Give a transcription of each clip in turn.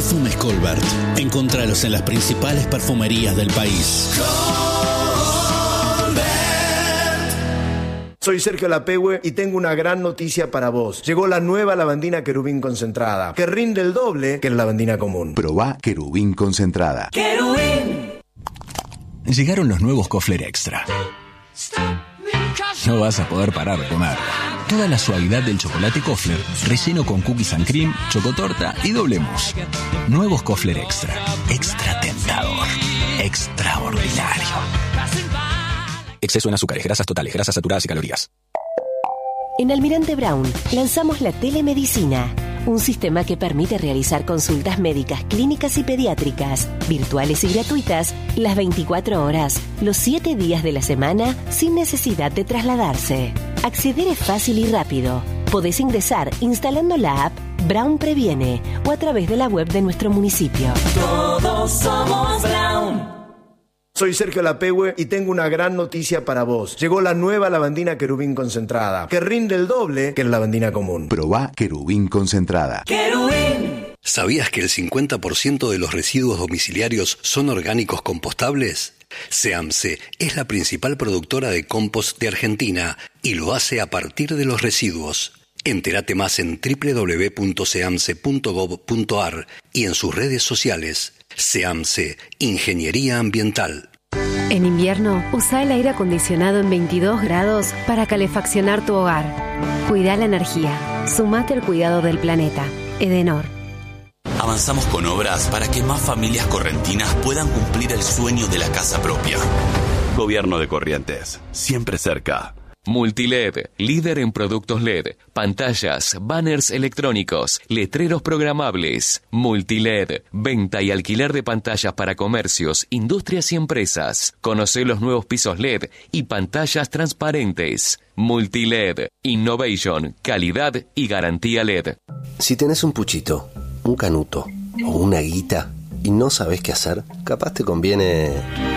Perfumes Colbert. Encontralos en las principales perfumerías del país. Soy Sergio Lapehue y tengo una gran noticia para vos. Llegó la nueva lavandina Querubín concentrada, que rinde el doble que la lavandina común. Probá Querubín concentrada. ¡Querubín! Llegaron los nuevos Kofler Extra. No vas a poder parar de comer. Toda la suavidad del chocolate Kofler, relleno con cookies and cream, chocotorta y doble mousse. Nuevos Kofler Extra. Extra tentador. Extraordinario. Exceso en azúcares, grasas totales, grasas saturadas y calorías. En Almirante Brown lanzamos la telemedicina, un sistema que permite realizar consultas médicas, clínicas y pediátricas, virtuales y gratuitas, las 24 horas, los 7 días de la semana, sin necesidad de trasladarse. Acceder es fácil y rápido. Podés ingresar instalando la app Brown Previene o a través de la web de nuestro municipio. Todos somos Brown. Soy Sergio Lapehue y tengo una gran noticia para vos. Llegó la nueva lavandina Querubín concentrada, que rinde el doble que la lavandina común. Probá Querubín concentrada. ¡Querubín! ¿Sabías que el 50% de los residuos domiciliarios son orgánicos compostables? SEAMSE es la principal productora de compost de Argentina y lo hace a partir de los residuos. Entérate más en www.seamse.gov.ar y en sus redes sociales. SEAMSE, Ingeniería Ambiental. En invierno, usa el aire acondicionado en 22 grados para calefaccionar tu hogar. Cuida la energía. Sumate al cuidado del planeta. Edenor. Avanzamos con obras para que más familias correntinas puedan cumplir el sueño de la casa propia. Gobierno de Corrientes, siempre cerca. Multiled, líder en productos LED, pantallas, banners electrónicos, letreros programables. Multiled, venta y alquiler de pantallas para comercios, industrias y empresas. Conoce los nuevos pisos LED y pantallas transparentes. Multiled, innovation, calidad y garantía LED. Si tenés un puchito, un canuto o una guita y no sabés qué hacer, capaz te conviene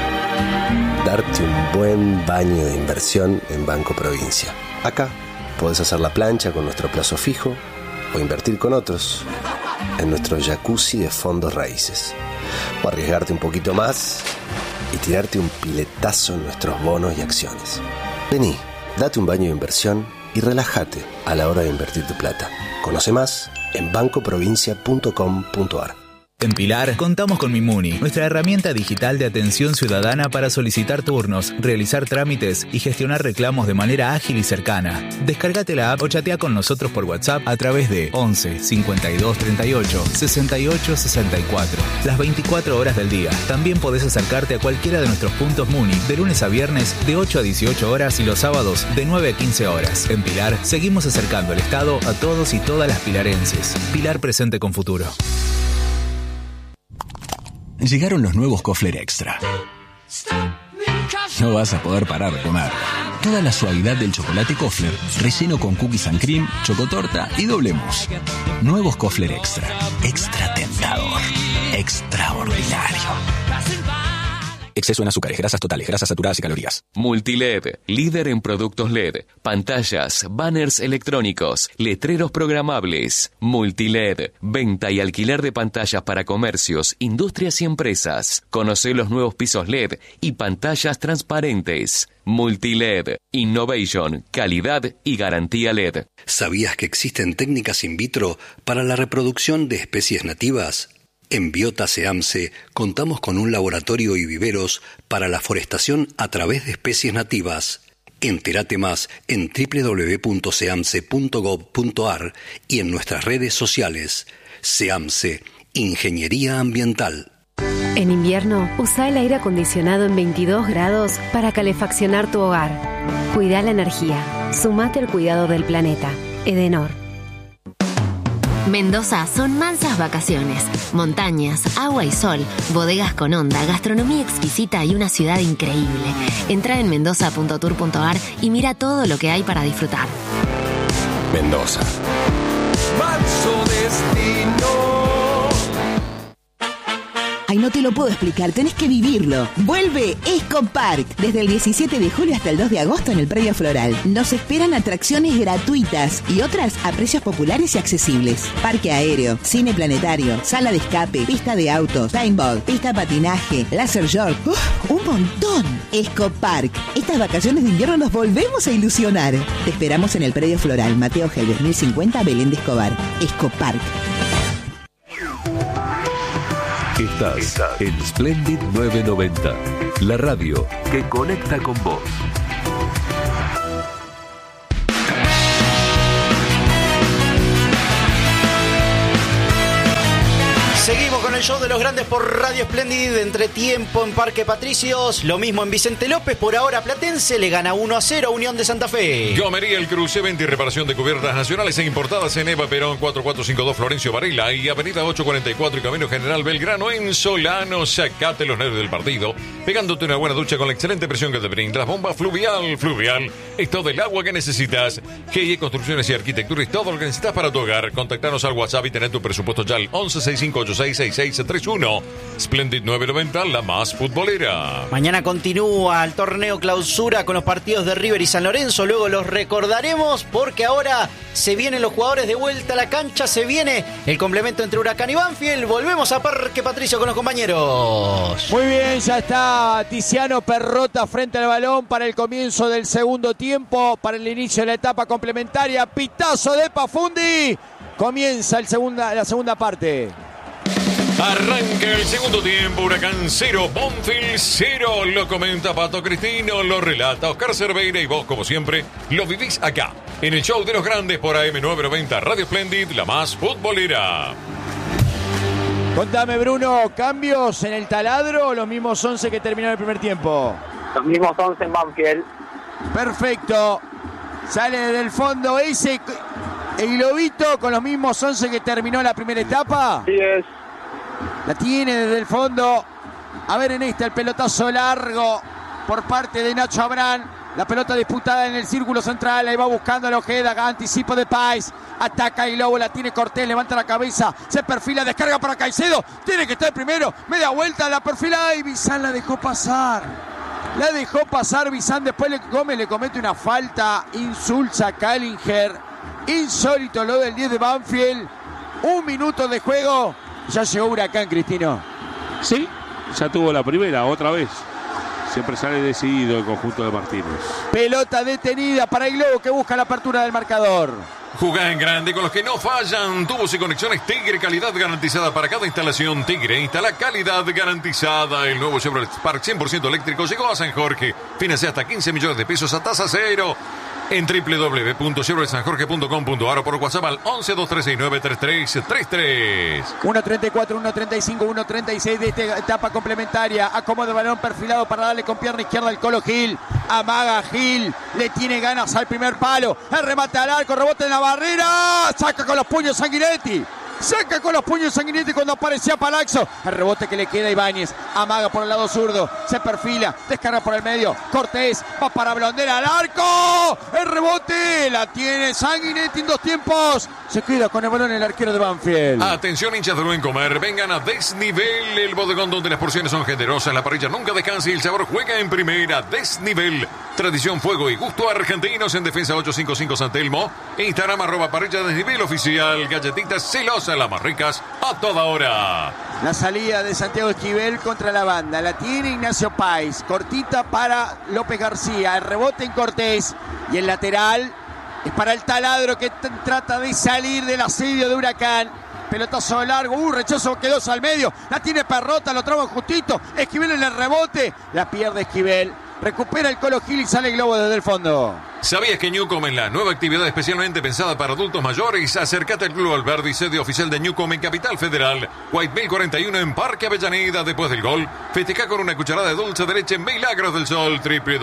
darte un buen baño de inversión en Banco Provincia. Acá podés hacer la plancha con nuestro plazo fijo o invertir con otros en nuestro jacuzzi de fondos raíces. O arriesgarte un poquito más y tirarte un piletazo en nuestros bonos y acciones. Vení, date un baño de inversión y relájate a la hora de invertir tu plata. Conoce más en bancoprovincia.com.ar. En Pilar, contamos con Mimuni, nuestra herramienta digital de atención ciudadana para solicitar turnos, realizar trámites y gestionar reclamos de manera ágil y cercana. Descárgate la app o chatea con nosotros por WhatsApp a través de 11 52 38 68 64. Las 24 horas del día. También podés acercarte a cualquiera de nuestros puntos Muni de lunes a viernes de 8 a 18 horas y los sábados de 9 a 15 horas. En Pilar, seguimos acercando el Estado a todos y todas las pilarenses. Pilar presente con futuro. Llegaron los nuevos Kofler Extra. No vas a poder parar de comer. Toda la suavidad del chocolate Kofler, relleno con cookies and cream, chocotorta y doble mousse. Nuevos Kofler Extra. Extra tentador. Extraordinario. Exceso en azúcares, grasas totales, grasas saturadas y calorías. Multiled, líder en productos LED, pantallas, banners electrónicos, letreros programables. Multiled, venta y alquiler de pantallas para comercios, industrias y empresas. Conoce los nuevos pisos LED y pantallas transparentes. Multiled, innovation, calidad y garantía LED. ¿Sabías que existen técnicas in vitro para la reproducción de especies nativas? En Biota SEAMSE contamos con un laboratorio y viveros para la forestación a través de especies nativas. Entérate más en www.seamse.gov.ar y en nuestras redes sociales. SEAMSE, Ingeniería Ambiental. En invierno, usa el aire acondicionado en 22 grados para calefaccionar tu hogar. Cuida la energía. Sumate al cuidado del planeta. Edenor. Mendoza son mansas vacaciones, montañas, agua y sol, bodegas con onda, gastronomía exquisita y una ciudad increíble. Entra en mendoza.tour.ar y mira todo lo que hay para disfrutar. Mendoza. Manso destino. Hay Ay, no te lo puedo explicar, tenés que vivirlo. Vuelve Escopark. Desde el 17 de julio hasta el 2 de agosto en el Predio Floral. Nos esperan atracciones gratuitas y otras a precios populares y accesibles. Parque aéreo, cine planetario, sala de escape, pista de autos, paintball, pista de patinaje, laser yard. ¡Un montón! Escopark. Estas vacaciones de invierno nos volvemos a ilusionar. Te esperamos en el Predio Floral, Mateo Helves, 1050, Belén de Escobar. Escopark. Estás en Splendid 990, la radio que conecta con vos. Seguimos con el show de los grandes por Radio Splendid. Entretiempo en Parque Patricios. Lo mismo en Vicente López. Por ahora Platense le gana 1-0 a Unión de Santa Fe. Gomería El Cruce, venta y reparación de cubiertas nacionales e importadas en Eva Perón 4452 Florencio Varela y Avenida 844 y Camino General Belgrano en Solano. Sacate los nervios del partido pegándote una buena ducha con la excelente presión que te brinda. Las bombas Fluvial. Fluvial es todo el agua que necesitas. GIE Construcciones y Arquitectura es todo lo que necesitas para tu hogar. Contactanos al WhatsApp y tener tu presupuesto ya al 1165866631. Splendid 990, la más futbolera. Mañana continúa el torneo clausura con los partidos de River y San Lorenzo. Luego los recordaremos porque ahora se vienen los jugadores de vuelta a la cancha. Se viene el complemento entre Huracán y Banfield. Volvemos a Parque Patricio con los compañeros. Muy bien, ya está Tiziano Perrota frente al balón para el comienzo del segundo tiempo, para el inicio de la etapa complementaria. Pitazo de Pafundi. Comienza la segunda parte. Arranca el segundo tiempo, Huracán 0, Banfield 0, lo comenta Pato Cristino, lo relata Oscar Cerveira y vos, como siempre, lo vivís acá, en el show de los grandes por AM990 Radio Splendid, la más futbolera. Contame, Bruno, ¿cambios en el taladro o los mismos 11 que terminaron el primer tiempo? Los mismos 11 en Banfield. Perfecto, sale del fondo ese, el globito con los mismos 11 que terminó la primera etapa. Sí es. La tiene desde el fondo. A ver en esta, el pelotazo largo por parte de Nacho Abrán. La pelota disputada en el círculo central. Ahí va buscando a Ojeda. Anticipo de Páez. Ataca el Lobo. La tiene Cortés. Levanta la cabeza. Se perfila. Descarga para Caicedo. Tiene que estar primero. Media vuelta. La perfila. Y Bizán la dejó pasar. La dejó pasar Bizán. Después le comete una falta insulsa a Callinger. Insólito lo del 10 de Banfield. 1 minuto de juego. Ya llegó Huracán, Cristino. Sí, ya tuvo la primera, otra vez. Siempre sale decidido el conjunto de Martínez. Pelota detenida para el Globo que busca la apertura del marcador. Jugá en grande con los que no fallan. Tubos y conexiones Tigre, calidad garantizada para cada instalación. Tigre instala calidad garantizada. El nuevo Chevrolet Spark 100% eléctrico llegó a San Jorge. Financia hasta 15 millones de pesos a tasa cero. En www.chevroletsanjorge.com.ar o por WhatsApp al 11-2369-3333. 1.34, 1.35, 1.36 de esta etapa complementaria. Acomoda el balón perfilado para darle con pierna izquierda al Colo Gil. Amaga Gil. Le tiene ganas al primer palo. El remate al arco, rebote en la barrera. Saca con los puños Sanguinetti. Saca con los puños Sanguinetti cuando aparecía Palazzo. El rebote que le queda a Ibáñez. Amaga por el lado zurdo. Se perfila. Descarga por el medio. Cortés. Va para Blondera al arco. El rebote. La tiene Sanguinetti en 2 tiempos. Se queda con el balón el arquero de Banfield. Atención, hinchas de Buen Comer. Vengan a Desnivel. El bodegón donde las porciones son generosas. La parrilla nunca descansa y el sabor juega en primera. Desnivel. Tradición, fuego y gusto argentinos en Defensa 855 San Telmo. Instagram @parrilla Desnivel oficial. Galletitas celosas, las más ricas a toda hora. La salida de Santiago Esquivel contra la banda. La tiene Ignacio Páez. Cortita para López García. El rebote en Cortés. Y el lateral es para el taladro que trata de salir del asedio de Huracán. Pelotazo largo. Rechazo quedó al medio. La tiene Perrota. Lo traba justito. Esquivel en el rebote. La pierde Esquivel. Recupera el Colo Gil y sale el Globo desde el fondo. ¿Sabías que Newcom es la nueva actividad especialmente pensada para adultos mayores? Acércate al Club Alberdi, sede oficial de Newcom en Capital Federal. White 1041 en Parque Avellaneda. Después del gol, festeja con una cucharada de dulce de leche en Milagros del Sol.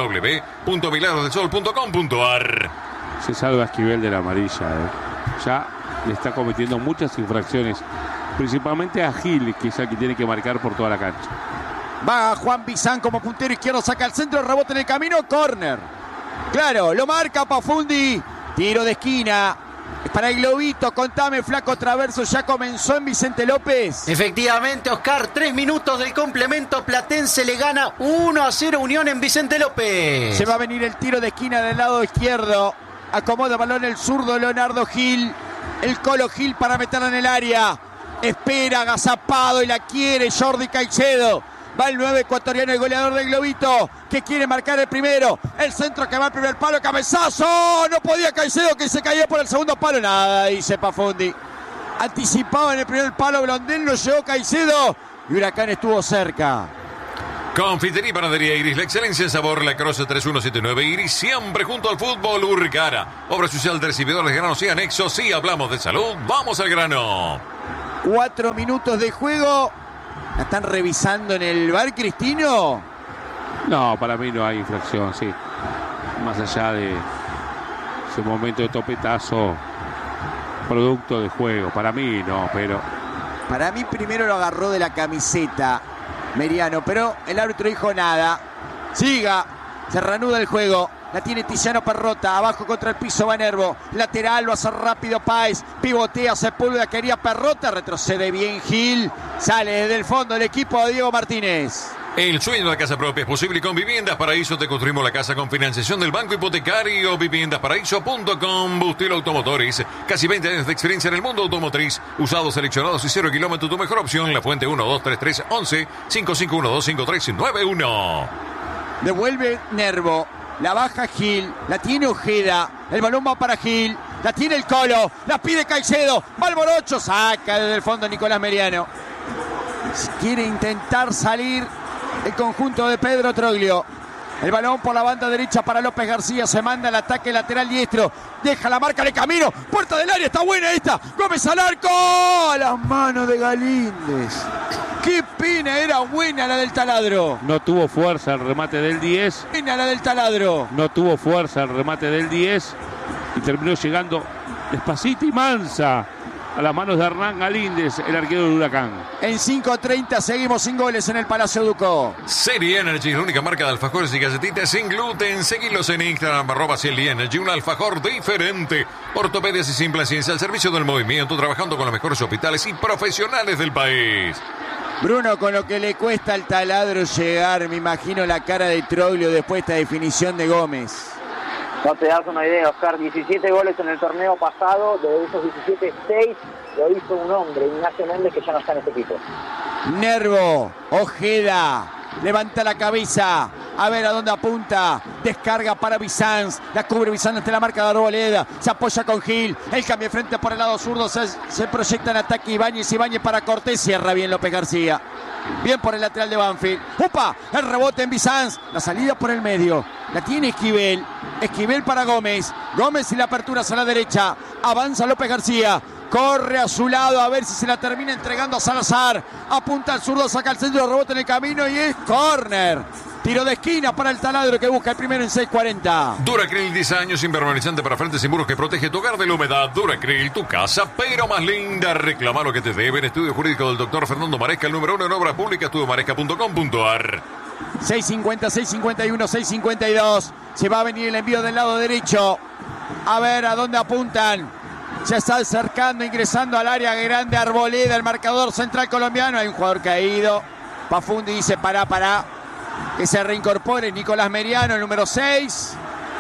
www.milagrosdelsol.com.ar. Se salva Esquivel de la amarilla. Ya le está cometiendo muchas infracciones, principalmente a Gil, que es el que tiene que marcar por toda la cancha. Va Juan Bizán como puntero izquierdo, saca el centro, rebote en el camino, córner. Claro, lo marca Pafundi. Tiro de esquina. Para el globito, contame, flaco Traverso, ¿ya comenzó en Vicente López? Efectivamente, Oscar, 3 minutos del complemento, Platense le gana 1-0 Unión en Vicente López. Se va a venir el tiro de esquina del lado izquierdo. Acomoda balón el zurdo Leonardo Gil. El Colo Gil para meterla en el área. Espera, agazapado y la quiere Jordi Caicedo. Va el 9 ecuatoriano, el goleador del globito, que quiere marcar el primero. El centro que va al primer palo, cabezazo. No podía Caicedo, que se caía por el segundo palo. Nada, dice Pafundi. Anticipaba en el primer palo Blondel, no llegó Caicedo. Y Huracán estuvo cerca. Confitería y Panadería Iris, la excelencia en sabor, La Croce 3179 Iris, siempre junto al fútbol. Urcara, obra social de recibidores de granos y anexos. Sí, hablamos de salud, vamos al grano. 4 minutos de juego. ¿La están revisando en el bar, Cristino? No, para mí no hay infracción, sí. Más allá de ese momento de topetazo, producto de juego. Para mí no, pero... Para mí primero lo agarró de la camiseta Meriano, pero el árbitro dijo nada. Siga, se reanuda el juego. La tiene Tiziano Perrota, abajo contra el piso va Nervo. Lateral, lo hace rápido Páez. Pivotea, Sepúlveda, quería Perrota. Retrocede bien Gil. Sale desde el fondo el equipo de Diego Martínez. El sueño de la casa propia es posible con Viviendas Paraíso. Te construimos la casa con financiación del Banco Hipotecario. Viviendasparaíso.com. Bustelo Automotores. Casi 20 años de experiencia en el mundo automotriz. Usados, seleccionados y 0 kilómetros. Tu mejor opción. La Fuente 123311 55125391. Devuelve Nervo. La baja Gil, la tiene Ojeda, el balón va para Gil, la tiene el Colo, la pide Caicedo, va al Morocho, saca desde el fondo Nicolás Meriano. Quiere intentar salir el conjunto de Pedro Troglio. El balón por la banda derecha para López García, se manda el ataque lateral diestro, deja la marca de camino, puerta del área, está buena esta, Gómez al arco, a las manos de Galíndez. Qué pena, era buena la del taladro. No tuvo fuerza el remate del 10. Pena la del taladro. No tuvo fuerza el remate del 10 y terminó llegando despacito y mansa a las manos de Hernán Galíndez, el arquero del Huracán. En 5:30 seguimos sin goles en el Palacio Ducó. Serie Energy, la única marca de alfajores y galletitas sin gluten. Seguilos en Instagram, @Serie un alfajor diferente. Ortopedias y simple ciencia al servicio del movimiento, trabajando con los mejores hospitales y profesionales del país. Bruno, con lo que le cuesta al taladro llegar, me imagino la cara de Troglio después de esta definición de Gómez. No te das una idea, Oscar. 17 goles en el torneo pasado. De esos 17, 6 lo hizo un hombre, Ignacio Méndez, que ya no está en este equipo. Nervo, Ojeda, levanta la cabeza. A ver a dónde apunta. Descarga para Bizanz. La cubre Bizanz ante la marca de Arboleda. Se apoya con Gil. El cambio de frente por el lado zurdo. Se proyecta en ataque Ibáñez. Ibáñez para Cortés. Cierra bien López García. Bien por el lateral de Banfield. ¡Upa! El rebote en Bizanz. La salida por el medio. La tiene Esquivel. Esquivel para Gómez. Gómez y la apertura hacia la derecha. Avanza López García. Corre a su lado a ver si se la termina entregando a Salazar. Apunta al zurdo, saca el centro, rebote en el camino y es córner. Tiro de esquina para el taladro que busca el primero en 6:40. Duracril, 10 años, impermeabilizante para frentes y muros que protege tu hogar de la humedad. Duracril, tu casa, pero más linda. Reclama lo que te deben. Estudio jurídico del doctor Fernando Maresca, el número 1 en obras públicas, estudiomaresca.com.ar. 6:50, 6:51, 6:52. Se va a venir el envío del lado derecho. A ver a dónde apuntan. Se está acercando, ingresando al área grande Arboleda, el marcador central colombiano. Hay un jugador caído. Pafundi dice pará. Que se reincorpore Nicolás Meriano, el número 6.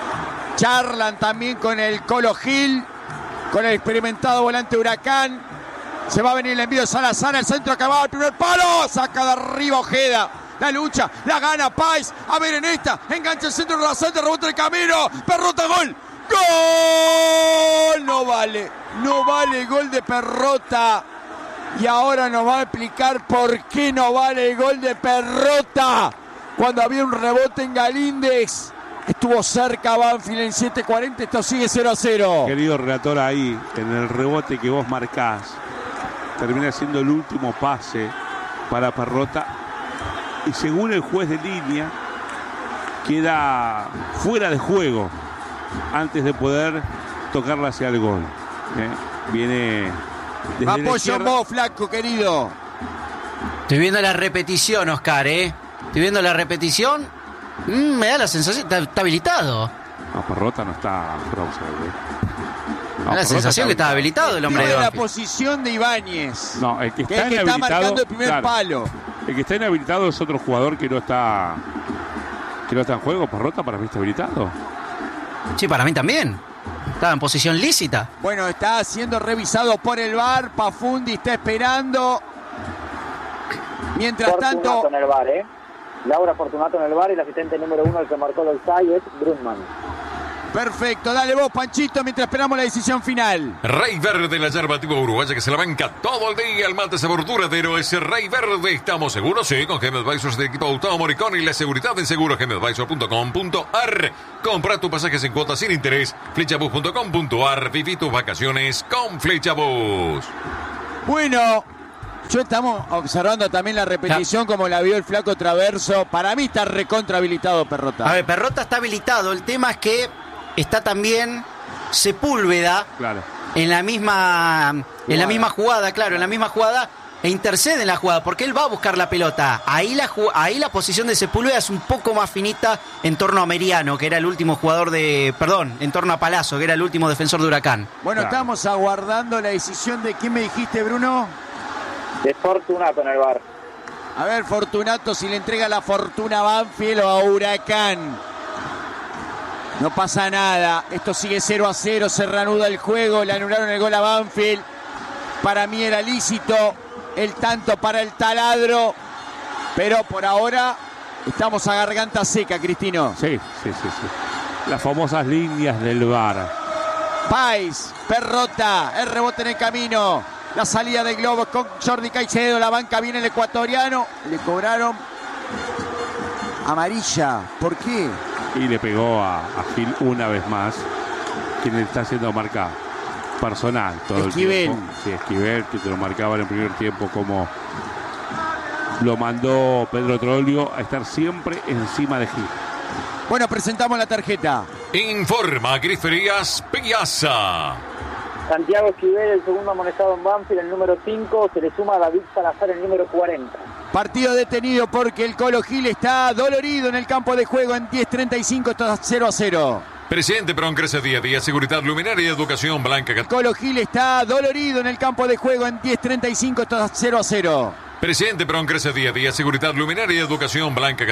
Charlan también con el Colo Gil, con el experimentado volante Huracán. Se va a venir el envío de Salazar, el centro que va al primer palo. Saca de arriba Ojeda. La lucha, la gana Páez. A ver en esta, engancha el centro rasante, rebota el camino. Perrota, gol. ¡Gol! No vale el gol de Perrota. Y ahora nos va a explicar por qué no vale el gol de Perrota. Cuando había un rebote en Galíndez, estuvo cerca Banfield en 7:40, esto sigue 0-0. Querido relator, ahí, en el rebote que vos marcás, termina siendo el último pase para Perrota. Y según el juez de línea, queda fuera de juego antes de poder tocarla hacia el gol. Viene desde apoyo vos, flaco, querido. Estoy viendo la repetición, Oscar, Estoy viendo la repetición. Me da la sensación. Está habilitado. No, Perrota no está. Da la sensación que estaba habilitado el hombre de la Banfield. posición de Ibáñez. No, el que está que está marcando el primer palo. El que está inhabilitado es otro jugador que no está en juego. Parrota, para mí está habilitado. Sí, para mí también. Estaba en posición lícita. Bueno, está siendo revisado por el VAR. Pafundi está esperando. Mientras Fortunato tanto... en el VAR, Laura Fortunato en el VAR y el asistente número 1 el que marcó el offside es Brunman. Perfecto, dale vos, Panchito, mientras esperamos la decisión final. Rey Verde, la yerba tipo uruguaya que se la banca todo el día. El mate sabor duradero es Rey Verde. ¿Estamos seguros? Sí, con Gem Advisors del equipo Gustavo Moricón y la seguridad en seguro gemadvisor.com.ar. Compra tus pasajes en cuotas sin interés. Flechabus.com.ar. Viví tus vacaciones con Flechabus. Bueno, yo estamos observando también la repetición como la vio el flaco Traverso. Para mí está recontra habilitado Perrota. A ver, Perrota está habilitado. El tema es que está también Sepúlveda en la misma jugada, claro, en la misma jugada, e intercede en la jugada, porque él va a buscar la pelota. Ahí la posición de Sepúlveda es un poco más finita en torno a Meriano, que era el último jugador en torno a Palazzo, que era el último defensor de Huracán. Bueno, estamos aguardando la decisión de quién me dijiste, Bruno. De Fortunato en el VAR. A ver, Fortunato, si le entrega la fortuna a Banfield o a Huracán. No pasa nada, esto sigue 0-0, se reanuda el juego, le anularon el gol a Banfield. Para mí era lícito el tanto para el taladro, pero por ahora estamos a garganta seca, Cristino. Sí. Las famosas líneas del VAR. Pais, Perrota, el rebote en el camino, la salida de Globo con Jordi Caicedo, la banca viene el ecuatoriano, le cobraron amarilla, ¿por qué? Y le pegó a Gil una vez más, quien le está haciendo marca personal todo Esquivel. el tiempo. Sí, Esquivel, que te lo marcaba en el primer tiempo, como lo mandó Pedro Troglio a estar siempre encima de Gil. Bueno, presentamos la tarjeta. Informa Griferías Piazza. Santiago Esquivel, el segundo amonestado en Banfield, el número 5, se le suma a David Salazar, el número 40. Partido detenido porque el Colo Gil está dolorido en el campo de juego en 10:35, está 0-0. Presidente Perón crece día a día, seguridad luminaria y educación blanca. Colo Gil está dolorido en el campo de juego en 10:35, está 0-0. Presidente Perón crece día a día, seguridad luminaria y educación blanca.